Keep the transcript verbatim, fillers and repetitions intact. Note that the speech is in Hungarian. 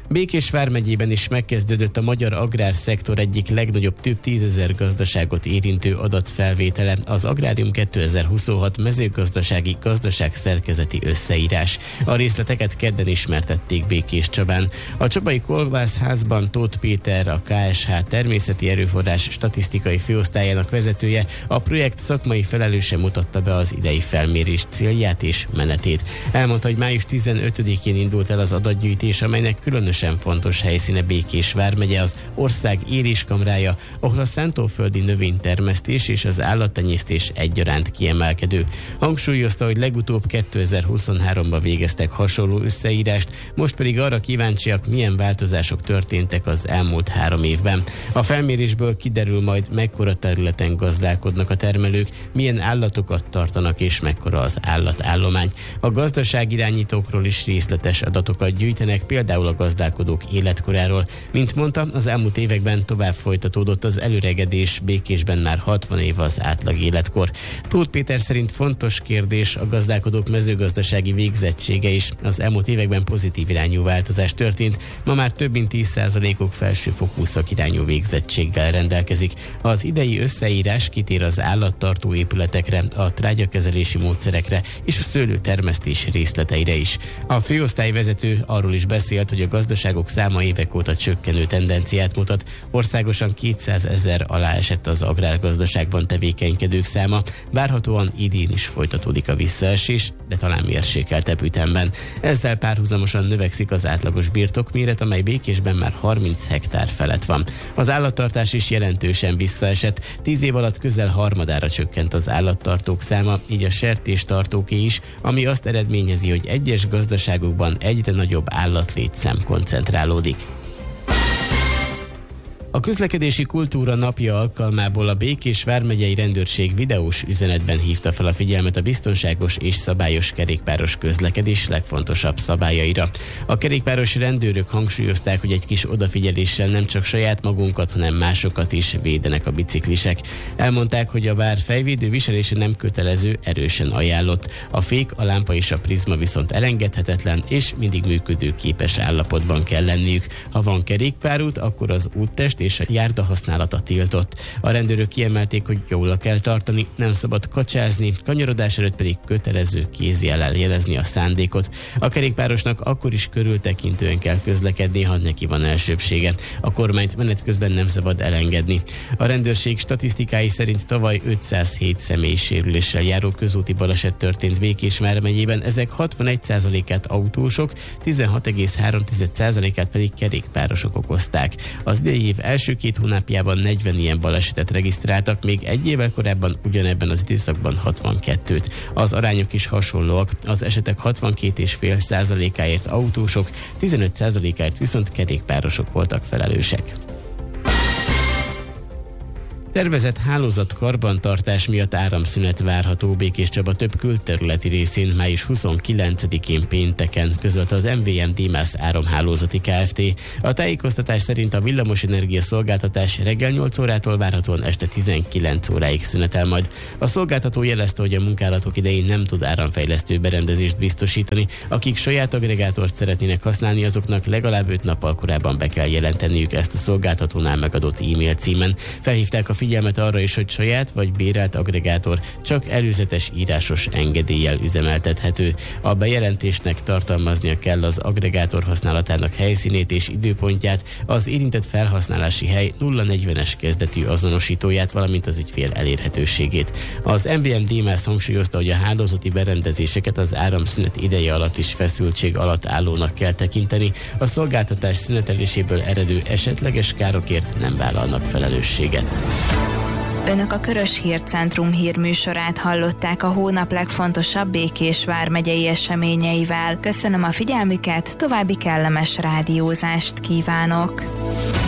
Békés vármegyében is megkezdődött a magyar agrárszektor egyik legnagyobb, több tízezer gazdaságot érintő adatfelvétele, az Agrárium kétezer-huszonhat mezőgazdasági gazdaságszerkezeti összeírás. A részleteket kedden ismertették Békéscsabán. A Csabai Kolbászházban Tóth Péter, a ká es há természeti erőforrás statisztikai főosztályának vezetője, a projekt szakmai felelőse mutatta be az idei felmérés célját és menetét. Elmondta, hogy május tizenötödikén indult el az adatgyűjtés, amelynek különösen fontos helyszíne Békés vármegye, az ország éréskamrája, ahol a szántóföldi növénytermesztés és az állattenyésztés egyaránt kiemelkedő. Hangsúlyozta, hogy legutóbb kétezer-huszonháromban végeztek hasonló összeírást, most pedig arra kíváncsiak, milyen változások történtek az elmúlt három évben. A felmérésből kiderül majd, mekkora területen gazdálkodnak a termelők, milyen állatokat tartanak és mekkora az állatállomány. A gazdaságirányítókról is részletes adatokat gyűjtenek, például a gazdálkodók életkoráról. Mint mondta, az elmúlt években tovább folytatódott az előregedés, Békésben már hatvan év az átlag életkor. Tóth Péter szerint fontos kérdés a gazdálkodók mezőgazdasági végzettsége is. Az elmúlt években pozitív irányú változás történt, ma már több mint tíz százalékuk felsőfokú szakirányú végzettséggel rendelkezik. Az idei összeírás kitér az állattartó épületekre, a trágyakezelési módszerekre és a szőlőtermesztés részleteire is. A főosztályvezető arról is beszélt, hogy a gazdaságok száma évek óta csökkenő tendenciát mutat. Országosan kétszázezer alá esett az agrárgazdaságban tevékenykedők száma. Várhatóan idén is folytatódik a visszaesés, de talán mérsékeltebb ütemben. Ezzel párhuzamosan növekszik az átlagos birtokméret, amely Békésben már harminc hektár felett van. Az állattartás is jelentősen visszaesett. Tíz év alatt közel harmadára csökkent az állattartók száma, így a sertéstartóké is, ami azt eredményezi, hogy egyes gazdaságokban egyre nagyobb állatlétszám koncentrálódik. A közlekedési kultúra napja alkalmából a Békés vármegyei rendőrség videós üzenetben hívta fel a figyelmet a biztonságos és szabályos kerékpáros közlekedés legfontosabb szabályaira. A kerékpáros rendőrök hangsúlyozták, hogy egy kis odafigyeléssel nem csak saját magunkat, hanem másokat is védenek a biciklisek. Elmondták, hogy a bár fejvédő viselése nem kötelező, erősen ajánlott. A fék, a lámpa és a prizma viszont elengedhetetlen és mindig működőképes állapotban kell lenniük. Ha van kerékpárút, akkor az úttest és a járda használata tiltott. A rendőrök kiemelték, hogy jól kell tartani, nem szabad kacsázni, kanyarodás előtt pedig kötelező kézjellel jelezni a szándékot. A kerékpárosnak akkor is körültekintően kell közlekedni, ha neki van elsőbbsége. A kormányt menet közben nem szabad elengedni. A rendőrség statisztikái szerint tavaly ötszázhét személysérüléssel járó közúti baleset történt Békés vármegyében, ezek hatvanegy százalékát autósok, tizenhat egész három százalékát pedig kerékpárosok okozták. Az idei év első két hónapjában negyven ilyen balesetet regisztráltak, még egy évvel korábban ugyanebben az időszakban hatvankettőt. Az arányok is hasonlóak, az esetek hatvankét egész öt százalékáért autósok, tizenöt százalékáért viszont kerékpárosok voltak felelősek. Tervezett hálózat karbantartás miatt áramszünet várható Békéscsaba több külterületi részén május huszonkilencedikén pénteken, közölte az em vé em Démász Áramhálózati Kft. A tájékoztatás szerint a villamosenergia szolgáltatás reggel nyolc órától várhatóan este tizenkilenc óráig szünetel majd. A szolgáltató jelezte, hogy a munkálatok idején nem tud áramfejlesztő berendezést biztosítani. Akik saját agregátort szeretnének használni, azoknak legalább öt nappal korábban be kell jelenteniük ezt a szolgáltatónál megadott e-mail címen. Felhívták a figyelmet arra is, hogy saját vagy bérelt agregátor csak előzetes írásos engedéllyel üzemeltethető. A bejelentésnek tartalmaznia kell az agregátor használatának helyszínét és időpontját, az érintett felhasználási hely nulla negyvenes kezdetű azonosítóját, valamint az ügyfél elérhetőségét. Az em vé em Démász hangsúlyozta, hogy a hálózati berendezéseket az áramszünet ideje alatt is feszültség alatt állónak kell tekinteni, a szolgáltatás szüneteléséből eredő esetleges károkért nem vállalnak felelősséget. Önök a Körös Hírcentrum hírműsorát hallották a hónap legfontosabb Békés vármegyei eseményeivel. Köszönöm a figyelmüket, további kellemes rádiózást kívánok!